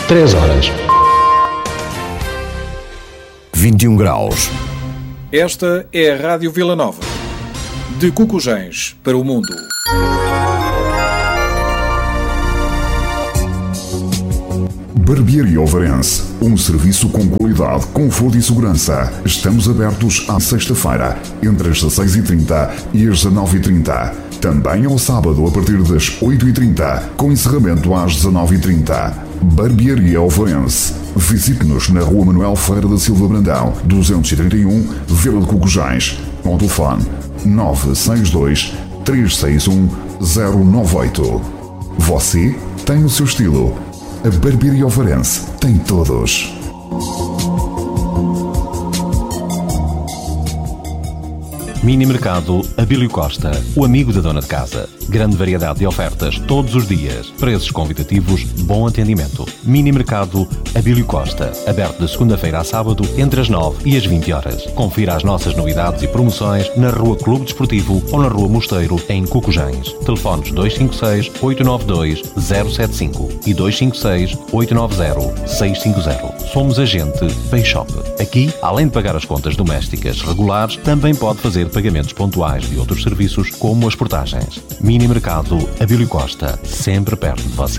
3 horas. 21 graus. Esta é a Rádio Vila Nova. De Cucujens para o mundo. Barbearia Ovarense, um serviço com qualidade, conforto e segurança. Estamos abertos à sexta-feira, entre as 16h30 e as 19h30. Também ao sábado, a partir das 8h30, com encerramento às 19h30. Barbearia Ovarense. Visite-nos na Rua Manuel Ferreira da Silva Brandão, 231, Vila de Cucujens. Com o telefone 962 361 098. Você tem o seu estilo. A Barbearia Ovarense tem todos. Mini Mercado Abílio Costa, o amigo da dona de casa. Grande variedade de ofertas todos os dias. Preços convidativos, bom atendimento. Mini Mercado Abílio Costa, aberto de segunda-feira a sábado, entre as 9 e as 20 horas. Confira as nossas novidades e promoções na Rua Clube Desportivo ou na Rua Mosteiro, em Cucujens. Telefones 256-892-075 e 256-890-650. Somos agente Payshop. Aqui, além de pagar as contas domésticas regulares, também pode fazer pagamentos pontuais de outros serviços, como as portagens. Mini Mercado Abílio Costa, sempre perto de você.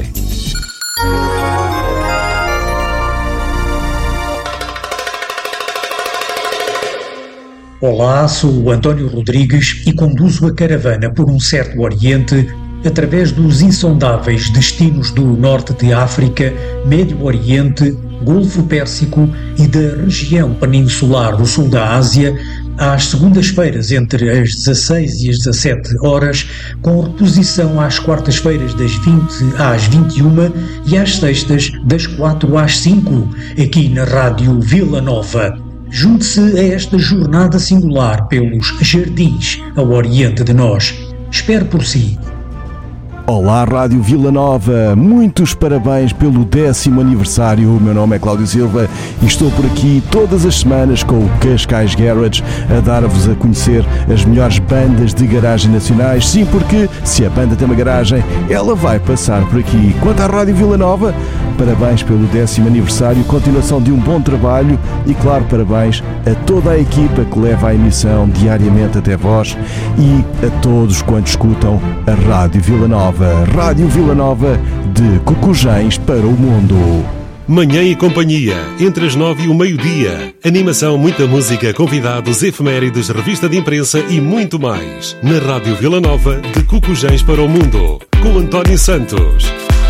Olá, sou o António Rodrigues e conduzo a caravana por um certo Oriente através dos insondáveis destinos do Norte de África, Médio Oriente, Golfo Pérsico e da região peninsular do Sul da Ásia, às segundas-feiras entre as 16 e as 17 horas, com reposição às quartas-feiras das 20 às 21 e às sextas das 4 às 5, aqui na Rádio Vila Nova. Junte-se a esta jornada singular pelos jardins ao oriente de nós. Espero por si. Olá, Rádio Vila Nova, muitos parabéns pelo 10º aniversário. O meu nome é Cláudio Silva e estou por aqui todas as semanas com o Cascais Garage a dar-vos a conhecer as melhores bandas de garagem nacionais. Sim, porque se a banda tem uma garagem, ela vai passar por aqui. Quanto à Rádio Vila Nova, parabéns pelo 10º aniversário, continuação de um bom trabalho e, claro, parabéns a toda a equipa que leva a emissão diariamente até vós e a todos quantos escutam a Rádio Vila Nova. Rádio Vila Nova, de Cucujens para o mundo. Manhã e companhia, entre as 9 e o meio-dia. Animação, muita música, convidados, efemérides, revista de imprensa e muito mais. Na Rádio Vila Nova, de Cucujens para o mundo. Com António Santos.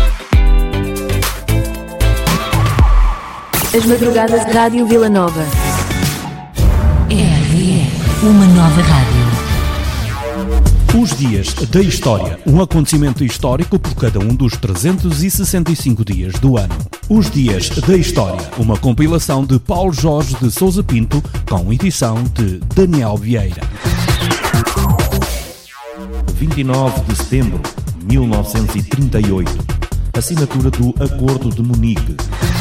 As madrugadas de Rádio Vila Nova. RVE, uma nova rádio. Os dias da história, um acontecimento histórico por cada um dos 365 dias do ano. Os dias da história, uma compilação de Paulo Jorge de Sousa Pinto, com edição de Daniel Vieira. 29 de setembro de 1938, assinatura do Acordo de Munique.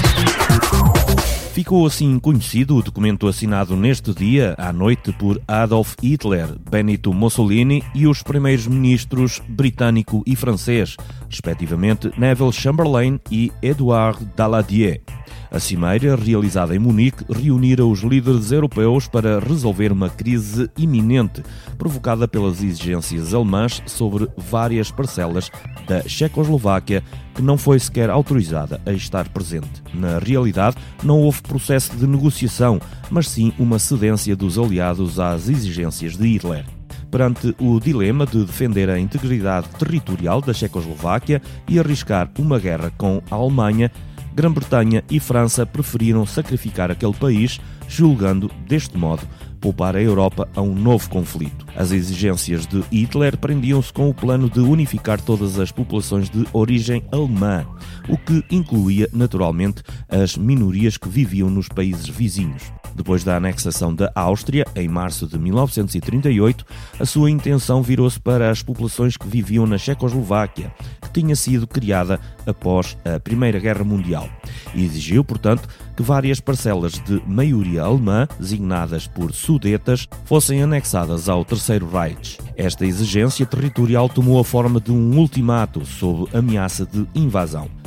Ficou assim conhecido o documento assinado neste dia, à noite, por Adolf Hitler, Benito Mussolini e os primeiros ministros britânico e francês, respectivamente Neville Chamberlain e Édouard Daladier. A cimeira, realizada em Munique, reunira os líderes europeus para resolver uma crise iminente provocada pelas exigências alemãs sobre várias parcelas da Checoslováquia, que não foi sequer autorizada a estar presente. Na realidade, não houve processo de negociação, mas sim uma cedência dos aliados às exigências de Hitler. Perante o dilema de defender a integridade territorial da Checoslováquia e arriscar uma guerra com a Alemanha, Grã-Bretanha e França preferiram sacrificar aquele país, julgando, deste modo, poupar a Europa a um novo conflito. As exigências de Hitler prendiam-se com o plano de unificar todas as populações de origem alemã, o que incluía, naturalmente, as minorias que viviam nos países vizinhos. Depois da anexação da Áustria, em março de 1938, a sua intenção virou-se para as populações que viviam na Checoslováquia, que tinha sido criada após a Primeira Guerra Mundial, e exigiu, portanto, que várias parcelas de maioria alemã, designadas por Sudetas, fossem anexadas ao Terceiro Reich. Esta exigência territorial tomou a forma de um ultimato sob ameaça de invasão.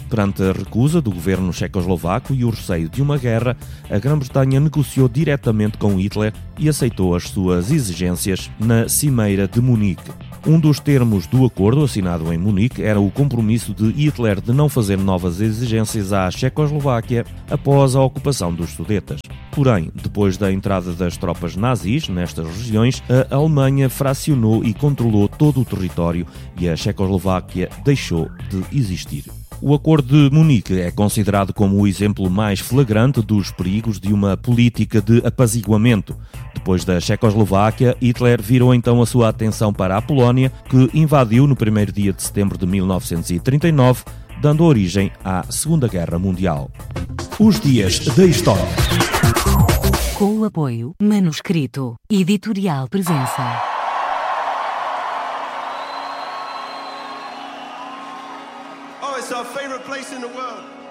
Perante a recusa do governo checoslovaco e o receio de uma guerra, a Grã-Bretanha negociou diretamente com Hitler e aceitou as suas exigências na Cimeira de Munique. Um dos termos do acordo assinado em Munique era o compromisso de Hitler de não fazer novas exigências à Checoslováquia após a ocupação dos Sudetas. Porém, depois da entrada das tropas nazis nestas regiões, a Alemanha fracionou e controlou todo o território e a Checoslováquia deixou de existir. O Acordo de Munique é considerado como o exemplo mais flagrante dos perigos de uma política de apaziguamento. Depois da Checoslováquia, Hitler virou então a sua atenção para a Polónia, que invadiu no 1º dia de setembro de 1939, dando origem à Segunda Guerra Mundial. Os dias da história. Com o apoio Manuscrito Editorial Presença. Oh, it's our favorite place in the world.